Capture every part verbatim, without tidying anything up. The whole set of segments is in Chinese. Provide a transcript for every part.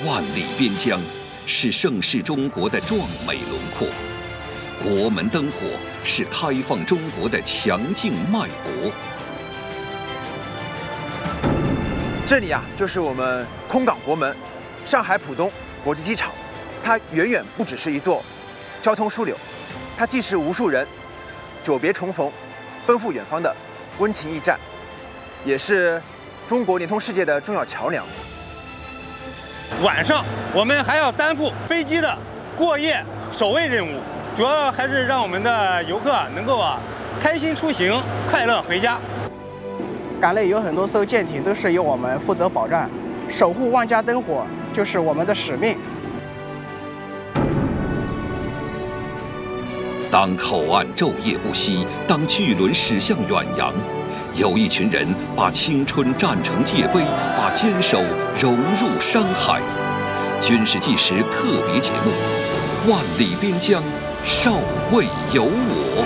万里边疆是盛世中国的壮美轮廓，国门灯火是开放中国的强劲脉搏。 这里啊，就是我们空港国门，上海浦东国际机场。它远远不只是一座交通枢纽，它既是无数人久别重逢、奔赴远方的温情驿站，也是中国联通世界的重要桥梁。 晚上我们还要担负飞机的过夜守卫任务，主要还是让我们的游客能够啊开心出行，快乐回家。 港内有很多艘舰艇都是由我们负责保障，守护万家灯火就是我们的使命。 当口岸昼夜不息，当巨轮驶向远洋，有一群人把青春战成界碑，把坚守融入山海。军事纪实特别节目《万里边疆，少未有我》。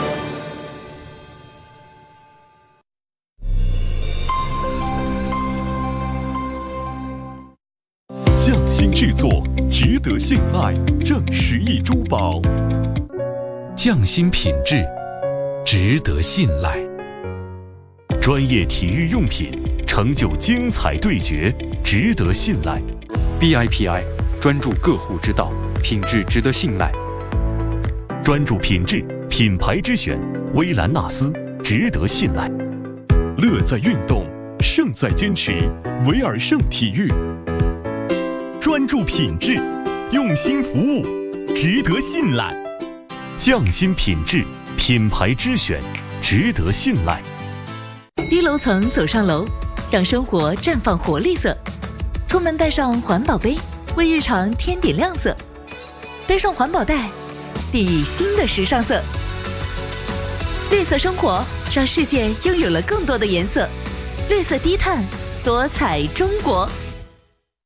匠心制作，值得信赖，正十亿珠宝。 匠心品质，值得信赖。 专业体育用品，成就精彩对决，值得信赖。 B I P I 专注各户之道，品质值得信赖。 专注品质，品牌之选，薇兰纳斯值得信赖。乐在运动，胜在坚持，维尔胜体育。专注品质，用心服务，值得信赖。匠心品质，品牌之选，值得信赖。 低楼层走上楼，让生活绽放活力色。出门带上环保杯，为日常添点亮色。背上环保袋，递新的时尚色。绿色生活，让世界拥有了更多的颜色。绿色低碳，多彩中国。